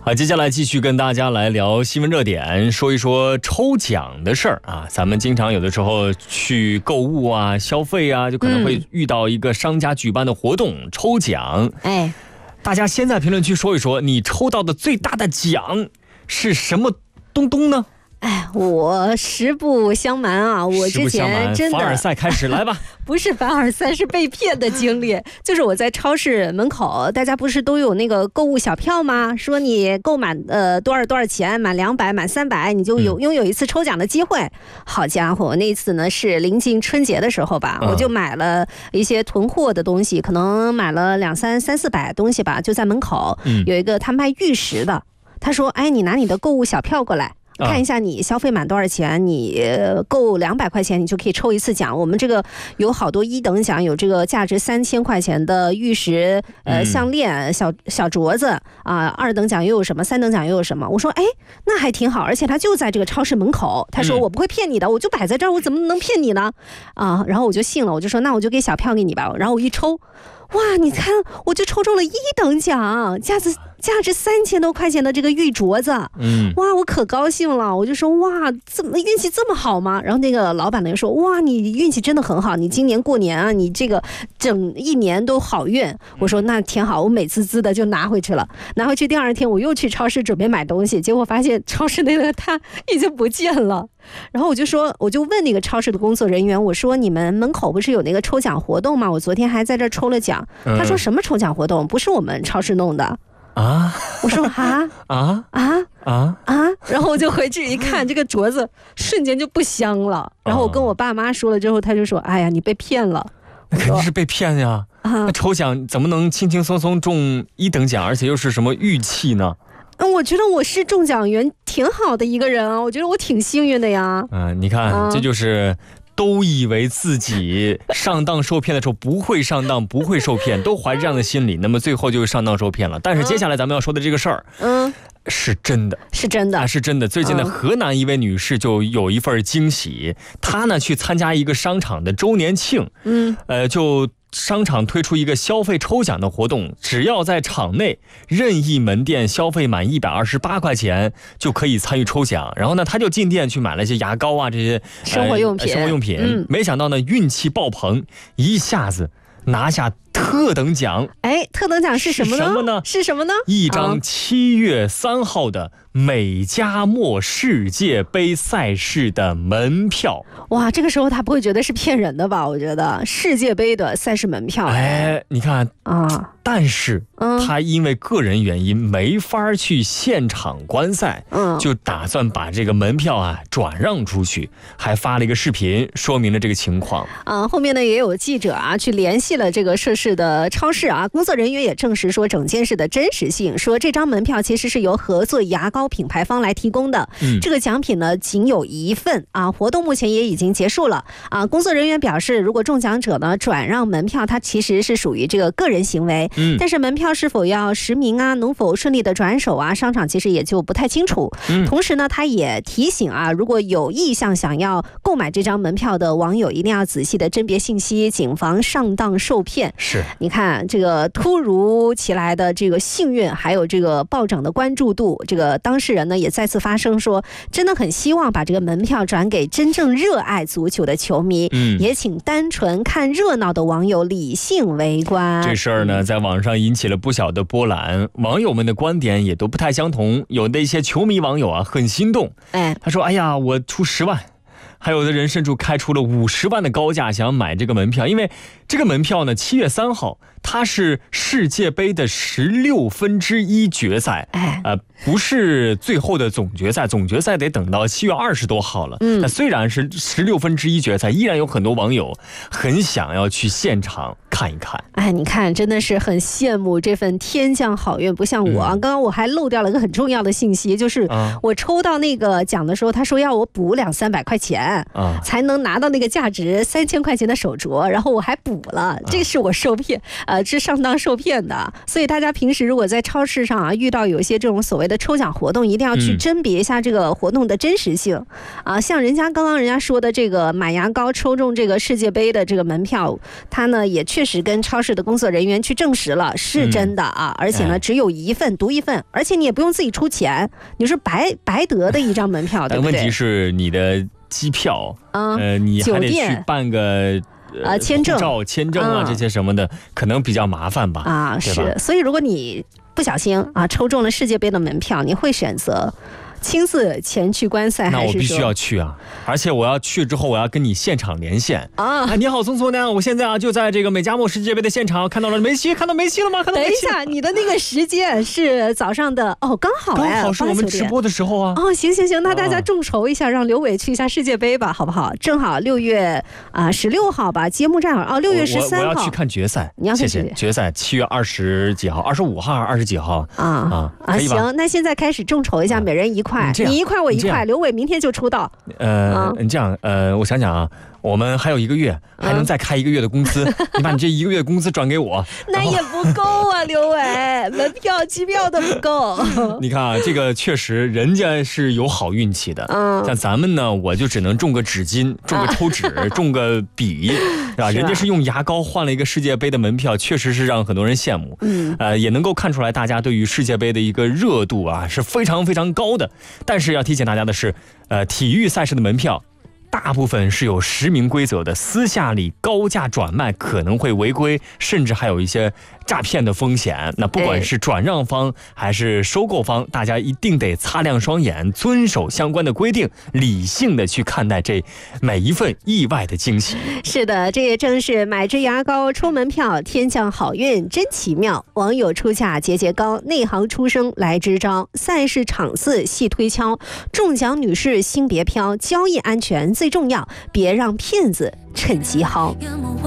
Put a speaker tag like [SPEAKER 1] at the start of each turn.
[SPEAKER 1] 好，接下来继续跟大家来聊新闻热点，说一说抽奖的事儿啊。咱们经常有的时候去购物啊、消费啊，就可能会遇到一个商家举办的活动，抽奖。大家先在评论区说一说，你抽到的最大的奖是什么东东呢？
[SPEAKER 2] 我实不相瞒啊，我之前真的
[SPEAKER 1] 凡尔赛开始来吧。
[SPEAKER 2] 不是凡尔赛，是被骗的经历。就是我在超市门口，大家不是都有那个购物小票吗？说你购满多少钱，满200、满300，你就拥有一次抽奖的机会。好家伙，那次呢是临近春节的时候吧，我就买了一些囤货的东西，可能买了300-400东西吧，就在门口有一个他卖玉石的，他说：“哎，你拿你的购物小票过来。”看一下你消费满多少钱，你够200块钱，你就可以抽一次奖。我们这个有好多1等奖，有这个价值3000块钱的玉石项链、小镯子啊，2等奖又有什么，3等奖又有什么？我说那还挺好，而且他就在这个超市门口。他说我不会骗你的，我就摆在这儿，我怎么能骗你呢？然后我就信了，我就说那我就给小票给你吧。然后我一抽，哇，你看，我就抽中了1等奖，价值3000多块钱的这个玉镯子，哇，我可高兴了，我就说哇，怎么运气这么好吗？然后那个老板呢就说哇，你运气真的很好，你今年过年啊，你这个整1年都好运。我说那挺好，我美滋滋的就拿回去了。拿回去第2天我又去超市准备买东西，结果发现超市那个他已经不见了。然后我就问那个超市的工作人员，我说你们门口不是有那个抽奖活动吗？我昨天还在这抽了奖。他说什么抽奖活动？不是我们超市弄的。我说然后我就回去一看，这个镯子瞬间就不香了。然后我跟我爸妈说了之后，他就说：“哎呀，你被骗了。”
[SPEAKER 1] 那肯定是被骗呀！那抽奖怎么能轻轻松松中1等奖，而且又是什么玉器呢？
[SPEAKER 2] 我觉得我是中奖员挺好的一个人啊，我觉得我挺幸运的呀。
[SPEAKER 1] 你看，这就是都以为自己上当受骗的时候不会上当，不会受骗，都怀着这样的心理，那么最后就上当受骗了。但是接下来咱们要说的这个事儿，是真的，
[SPEAKER 2] 是真的，
[SPEAKER 1] 是真的。最近的河南一位女士就有一份惊喜，她呢去参加一个商场的周年庆，就商场推出一个消费抽奖的活动，只要在场内任意门店消费满128块钱就可以参与抽奖。然后呢，他就进店去买了一些牙膏啊，这些
[SPEAKER 2] 生活用品。
[SPEAKER 1] 没想到呢，运气爆棚，一下子拿下特等奖。
[SPEAKER 2] 特等奖是什么呢？一
[SPEAKER 1] 张7月3号的美加墨世界杯赛事的门票。
[SPEAKER 2] 哇，这个时候他不会觉得是骗人的吧？我觉得世界杯的赛事门票。
[SPEAKER 1] 你看但是他因为个人原因没法去现场观赛，就打算把这个门票转让出去，还发了一个视频说明了这个情况。
[SPEAKER 2] 后面呢也有记者去联系了这个涉事的超市工作人员也证实说整件事的真实性，说这张门票其实是由合作牙膏品牌方来提供的。这个奖品呢仅有1份活动目前也已经结束了工作人员表示，如果中奖者呢转让门票，它其实是属于这个个人行为，但是门票是否要实名能否顺利的转手商场其实也就不太清楚。同时呢，他也提醒如果有意向想要购买这张门票的网友，一定要仔细的甄别信息，谨防上当受骗。
[SPEAKER 1] 是，
[SPEAKER 2] 你看这个突如其来的这个幸运，还有这个暴涨的关注度，这个当事人呢也再次发声说，真的很希望把这个门票转给真正热爱足球的球迷，也请单纯看热闹的网友理性围观。
[SPEAKER 1] 这事儿呢在网上引起了不小的波澜，网友们的观点也都不太相同。有的一些球迷网友很心动，他说：“哎呀，我出10万。”还有的人甚至开出了50万的高价想买这个门票，因为这个门票呢7月3号它是世界杯的1/16决赛，不是最后的总决赛，总决赛得等到7月20多号了。那虽然是1/16决赛，依然有很多网友很想要去现场看一看。
[SPEAKER 2] 你看真的是很羡慕这份天降好运，不像我刚刚我还漏掉了一个很重要的信息，就是我抽到那个奖的时候，他说要我补200-300块钱才能拿到那个价值3000块钱的手镯，然后我还补补了，这是我受骗，是上当受骗的。所以大家平时如果在超市上遇到有一些这种所谓的抽奖活动，一定要去甄别一下这个活动的真实性像刚刚人家说的这个买牙膏抽中这个世界杯的这个门票，他呢也确实跟超市的工作人员去证实了是真的而且呢只有一份独一份，而且你也不用自己出钱，你是白得的一张门票，对不对？
[SPEAKER 1] 问题是你的机票你还得去办个签证这些什么的，可能比较麻烦吧
[SPEAKER 2] 是。所以如果你不小心抽中了世界杯的门票，你会选择亲自前去观赛，
[SPEAKER 1] 那我必须要去而且我要去之后，我要跟你现场连线你好，聪聪呢？我现在就在这个美加墨世界杯的现场，看到了梅西，看到梅西了吗？
[SPEAKER 2] 等一下，你的那个时间是早上的刚好
[SPEAKER 1] 是我们直播的时候
[SPEAKER 2] 行，那大家众筹一下，让刘伟去一下世界杯吧，好不好？正好6月16号吧，揭幕战6月13号
[SPEAKER 1] 我要去看决赛，
[SPEAKER 2] 你要看
[SPEAKER 1] 决赛7月20几号，25号还是20几号
[SPEAKER 2] 行，那现在开始众筹一下，每人1块，你1块我1块，刘伟明天就出道。
[SPEAKER 1] 你这样我想想我们还有1个月，还能再开1个月的工资，你把你这1个月的工资转给我。
[SPEAKER 2] 那也不够刘伟，门票机票都不够。
[SPEAKER 1] 你看这个确实人家是有好运气的像咱们呢，我就只能中个纸巾，中个抽纸中个笔人家是用牙膏换了一个世界杯的门票，确实是让很多人羡慕也能够看出来大家对于世界杯的一个热度是非常非常高的。但是要提醒大家的是体育赛事的门票大部分是有实名规则的，私下里高价转卖可能会违规，甚至还有一些诈骗的风险。那不管是转让方还是收购方，大家一定得擦亮双眼，遵守相关的规定，理性的去看待这每一份意外的惊喜。
[SPEAKER 2] 是的，这也正是买支牙膏抽门票，天降好运真奇妙。网友出价节节高，内行出声来支招。赛事场次细推敲，中奖女士心别飘，交易安全最重要，别让骗子趁机薅。